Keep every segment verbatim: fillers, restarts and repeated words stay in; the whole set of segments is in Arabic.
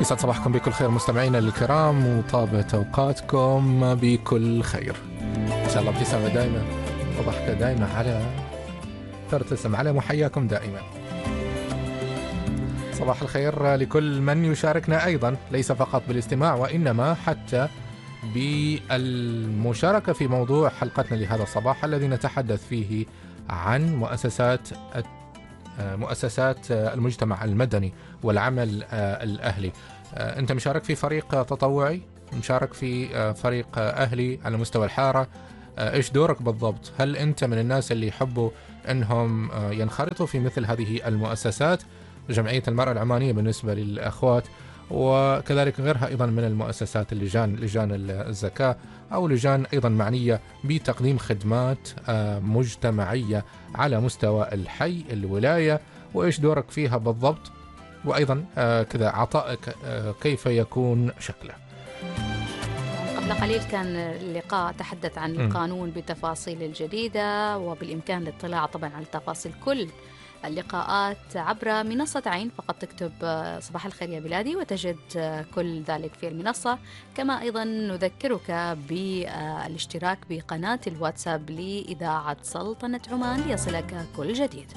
يسعد صباحكم بكل خير مستمعينا الكرام، وطابت أوقاتكم بكل خير إن شاء الله. ابتسامة دائما وضحكة دائما على ترتسم على محياكم دائما. صباح الخير لكل من يشاركنا أيضا، ليس فقط بالاستماع وإنما حتى بالمشاركة في موضوع حلقتنا لهذا الصباح الذي نتحدث فيه عن مؤسسات مؤسسات المجتمع المدني والعمل الأهلي. أنت مشارك في فريق تطوعي، مشارك في فريق أهلي على مستوى الحارة، إيش دورك بالضبط؟ هل أنت من الناس اللي يحبوا أنهم ينخرطوا في مثل هذه المؤسسات، جمعية المرأة العمانية بالنسبة للأخوات، وكذلك غيرها أيضا من المؤسسات، اللجان لجان الزكاة أو لجان أيضا معنية بتقديم خدمات مجتمعية على مستوى الحي الولاية، وإيش دورك فيها بالضبط؟ وأيضا كذا عطائك كيف يكون شكله؟ قبل قليل كان اللقاء تحدث عن القانون بتفاصيل الجديدة، وبالإمكان الاطلاع طبعا على تفاصيل كل اللقاءات عبر منصة عين، فقط تكتب صباح الخير يا بلادي وتجد كل ذلك في المنصة. كما أيضا نذكرك بالاشتراك بقناة الواتساب لإذاعة سلطنة عمان ليصلك كل جديد.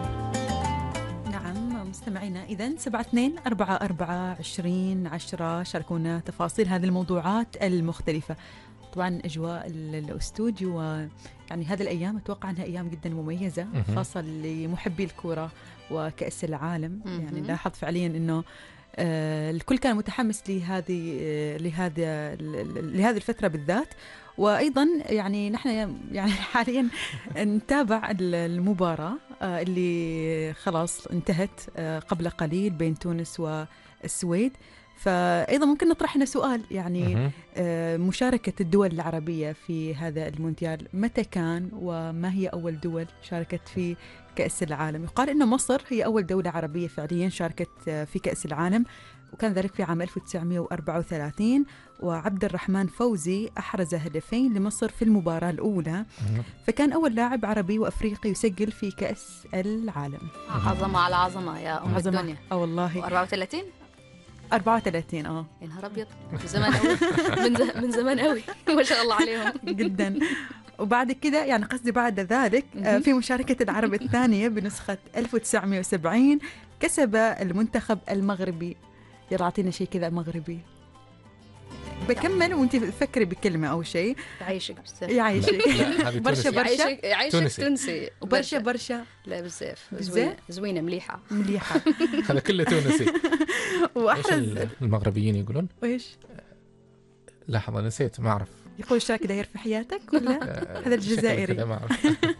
نعم مستمعينا، إذن سبعة اثنين أربعة أربعة عشرين عشرة شاركونا تفاصيل هذه الموضوعات المختلفة. طبعا أجواء الاستوديو يعني هذه الأيام أتوقع أنها أيام جدا مميزة، خاصة لمحبي الكرة وكأس العالم. يعني لاحظ فعليا أنه آه الكل كان متحمس لهذه آه لهذا لهذه الفترة بالذات. وأيضا يعني نحن يعني حاليا نتابع المباراة آه اللي خلاص انتهت آه قبل قليل بين تونس والسويد. فأيضا ممكن نطرح لنا سؤال، يعني آه مشاركة الدول العربية في هذا المونديال متى كان، وما هي أول دول شاركت في كأس العالم؟ يقال أن مصر هي أول دولة عربية فعليا شاركت آه في كأس العالم، وكان ذلك في عام ألف وتسعمائة وأربعة وثلاثين، وعبد الرحمن فوزي أحرز هدفين لمصر في المباراة الأولى، فكان أول لاعب عربي وأفريقي يسجل في كأس العالم. عظمة على عظمة يا أم عظمة. الدنيا. أه والله. أربعة وثلاثين أربعة وثلاثين اه يا نهار أبيض، من زمان قوي من, ز... من زمان قوي ما شاء الله عليهم جدا. وبعد كده يعني قصدي بعد ذلك في مشاركة العرب الثانية بنسخة ألف وتسعمائة وسبعين كسب المنتخب المغربي. يلا أعطينا شيء كذا مغربي. بكمل وانت تفكري بكلمة أو شيء. يعيشك بزاف. يعيشك برشا برشا. يعيشك تونسي. برشا برشا. لا بزاف. زوينة زوينة مليحة مليحة. هذا كله تونسي. وأحرز المغربيين يقولون وإيش؟ لحظة نسيت، ما أعرف. يقول شاك داير في حياتك ولا هذا الجزائري؟ كذا ما أعرف.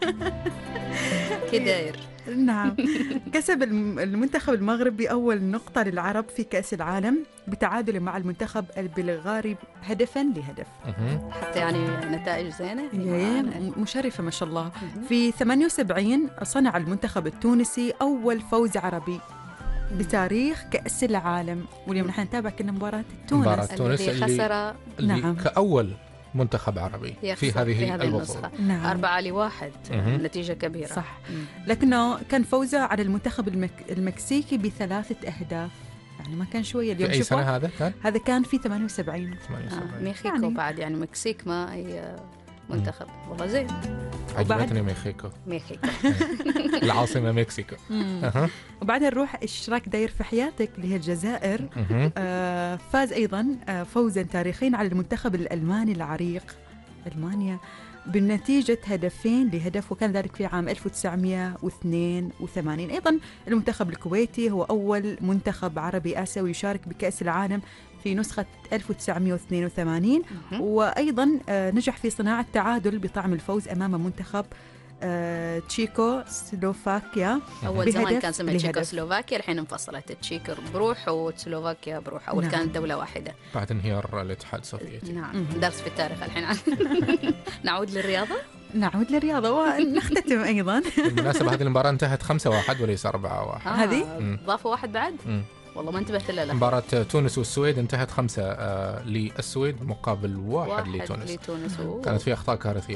كداير. نعم. كسب المنتخب المغربي أول نقطة للعرب في كأس العالم بتعادل مع المنتخب البلغاري هدفا لهدف. حتى يعني نتائج زينة مشرفة ما شاء الله. في ثمانية وسبعين صنع المنتخب التونسي أول فوز عربي بتاريخ كأس العالم، واليوم نحن نتابع كنا مباراة تونس, مباراة تونس اللي خسر اللي نعم. كأول منتخب عربي في هذه البطولة. نعم. أربعة لواحد نتيجة كبيرة صح. لكنه كان فوزه على المنتخب المك... المكسيكي بثلاثة أهداف، يعني ما كان شوية. اليوم في أي سنة هذا كان؟ هذا كان في ثمانية وسبعين. آه. ميخيكو يعني. بعد يعني مكسيك ما أي منتخب والله زين. عجبتني ميخيكو. ميخيكو العاصمة مكسيكو. أه. وبعدها نروح اشتراك داير في حياتك اللي هي الجزائر. آه فاز أيضا آه فوزا تاريخيا على المنتخب الألماني العريق ألمانيا بنتيجة هدفين لهدف، وكان ذلك في عام ألف وتسعمائة واثنين وثمانين. أيضا المنتخب الكويتي هو أول منتخب عربي آسيوي يشارك بكأس العالم في نسخة ألف وتسعمائة واثنين وثمانين، وأيضا نجح في صناعة تعادل بطعم الفوز أمام منتخب تشيكو سلوفاكيا. أول زمان كان اسمها تشيكو سلوفاكيا، الحين انفصلت، تشيكو بروح وسلوفاكيا بروح. أول نعم. كانت دولة واحدة بعد انهيار الاتحاد السوفيتي. نعم. درس في التاريخ الحين. نعود للرياضة نعود للرياضة ونختتم أيضا. بالمناسبة هذه المباراة انتهت خمسة واحد وليس أربعة واحد. آه هذه ضافوا واحد بعد. مم. والله ما انتبهت إلا لا. مباراة تونس والسويد انتهت خمسة آه للسويد مقابل واحد, واحد لتونس. لتونس و... كانت في أخطاء كارثية.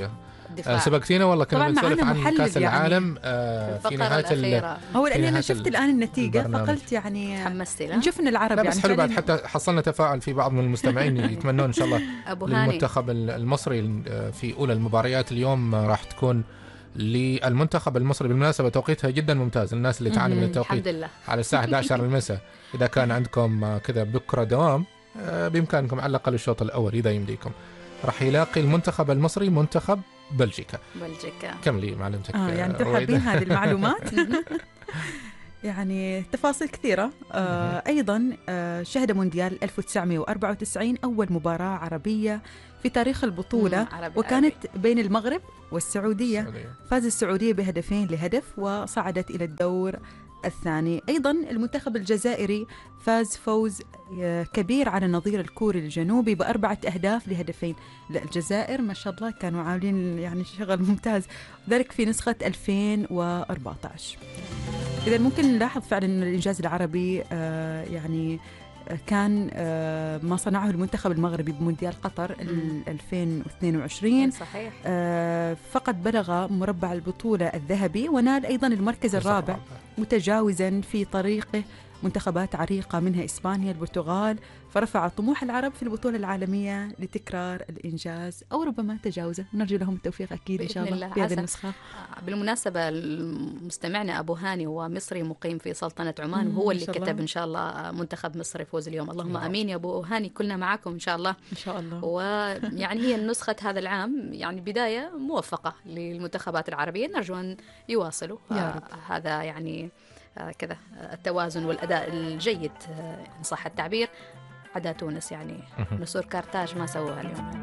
الدفاع. سبقتينا والله، كنا طبعاً بنسولف معانا عن محلل كاس يعني العالم آه، في الفقرة نهايه ال- الأخيرة. هو في لاني انا نهاية شفت ال- الان النتيجه البرنامج. فقلت يعني تحمستي لا؟ نشوف ان العرب لا يعني بس حلو بعد، فعلاً- حتى حصلنا تفاعل في بعض من المستمعين يتمنون ان شاء الله أبو هاني للمنتخب المصري في اولى المباريات اليوم راح تكون للمنتخب المصري. بالمناسبه توقيتها جدا ممتاز، الناس اللي تعاني من مهم. التوقيت الحمد لله. على الساعه إحدى عشر المساء، اذا كان عندكم كذا بكره دوام بامكانكم على الاقل الشوط الاول اذا يمديكم. راح يلاقي المنتخب المصري منتخب بلجيكا. بلجيكا. كملي معلومتك. اه يعني انتم رويدة. حابين هذه المعلومات. يعني تفاصيل كثيرة. آه أيضا آه شهد مونديال ألف وتسعمائة وأربعة وتسعين أول مباراة عربية في تاريخ البطولة، مم، عربي وكانت عربي. بين المغرب والسعودية. السعودية. فاز السعودية بهدفين لهدف وصعدت إلى الدور الثاني. أيضا المنتخب الجزائري فاز فوز آه، كبير على النظير الكوري الجنوبي بأربعة أهداف لهدفين. لا الجزائر ما شاء الله كانوا عاملين يعني شغل ممتاز، ذلك في نسخة ألفين وأربعة عشر. إذا ممكن نلاحظ فعلا أن الإنجاز العربي آه، يعني كان آه، ما صنعه المنتخب المغربي بمونديال قطر ال- ألفين واثنين وعشرين. صحيح. آه، فقد بلغ مربع البطولة الذهبي ونال أيضا المركز الرابع، متجاوزا في طريقه منتخبات عريقة منها إسبانيا البرتغال، فرفع طموح العرب في البطولة العالمية لتكرار الإنجاز أو ربما تجاوزه، ونرجو لهم التوفيق أكيد إن شاء بإذن الله الله. في هذه عسى. النسخة. بالمناسبة مستمعنا أبو هاني هو مصري مقيم في سلطنة عمان، مم، وهو إن اللي شاء الله. كتب إن شاء الله منتخب مصر يفوز اليوم. اللهم نعم. أمين يا أبو هاني، كلنا معاكم إن شاء الله. إن شاء الله. ويعني هي النسخة هذا العام يعني بداية موفقة للمنتخبات العربية، نرجو أن يواصلوا يا رب. آه هذا يعني آه كذا التوازن والأداء الجيد آه إن صح التعبير. عدا تونس يعني نسور كارتاج ما سووها اليوم،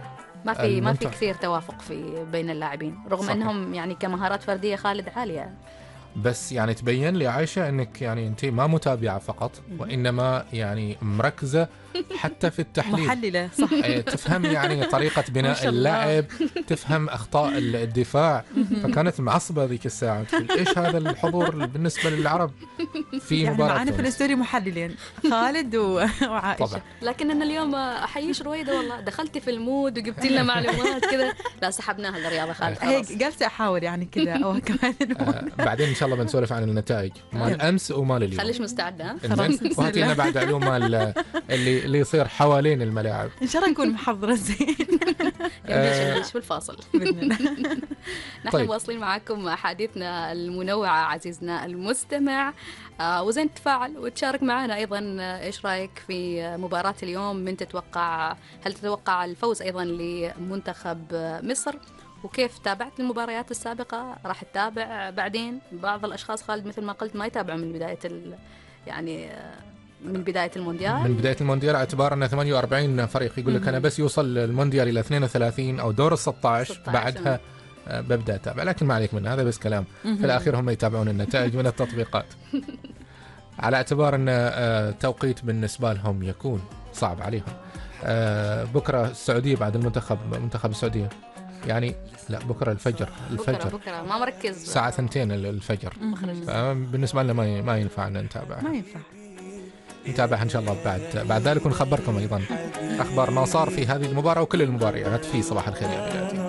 ما في ما في المنتخب. كثير توافق في بين اللاعبين، رغم صحيح. انهم يعني كمهارات فرديه خالد عاليه. بس يعني تبين لي عايشة أنك يعني أنت ما متابعة فقط، وإنما يعني مركزة حتى في التحليل. محللة صح. أي تفهم يعني طريقة ما بناء شاء الله. اللعب، تفهم أخطاء الدفاع. فكانت معصبة ذيك الساعة تقول إيش هذا الحضور بالنسبة للعرب في يعني مباراة معنا في تونس. الاستوديو محللين خالد و- وعائشة. طبعا. لكن انا اليوم احييش رويده والله، دخلتي في المود وجبتي لنا معلومات كذا. لا سحبناها الرياضه خالد هيك خلاص. جالسة أحاول يعني كذا أو كمان. آه بعدين إن شاء الله بنسولف عن النتائج مال أمس ومال اليوم. خليش مستعده ها؟ خلاص، إنزين؟ بسم وهاتي لنا الله. بعد علوم مال اللي اللي يصير حوالين الملاعب. إن شاء الله نكون محضرة زين. يمديش يمديش في الفاصل. بإذن الله. نحن طيب. مواصلين معكم أحاديثنا المنوعة عزيزنا المستمع. آه وزين تتفاعل وتشارك معنا أيضا. آه إيش رأيك في مباراة اليوم؟ من تتوقع، هل تتوقع الفوز أيضا لمنتخب مصر؟ وكيف تابعت المباريات السابقة؟ راح تتابع بعدين؟ بعض الأشخاص خالد مثل ما قلت ما يتابعوا من بداية ال... يعني آه من بداية المونديال. من بداية المونديال اعتبار أن ثمانية وأربعين فريق يقول لك أنا بس يوصل المونديال إلى اثنين وثلاثين أو دور ال ستة عشر ستة عشر بعدها آه، ببدأ أتابع، لكن ما عليك من هذا بس كلام. في الأخير هم يتابعون النتائج من التطبيقات. على اعتبار أن آه، توقيت بالنسبة لهم يكون صعب عليهم. آه، بكرة السعودية بعد المنتخب، منتخب السعودية يعني لا بكرة الفجر بكرة الفجر بكرة ما مركز. الساعة ثنتين الفجر. مخرج. بالنسبة لنا ما ي- ما ينفع أن نتابعها. ما ينفع. نتابعها إن شاء الله بعد بعد ذلك ونخبركم أيضا أخبار ما صار في هذه المباراة وكل المباريات في صباح الخير يا بلادي.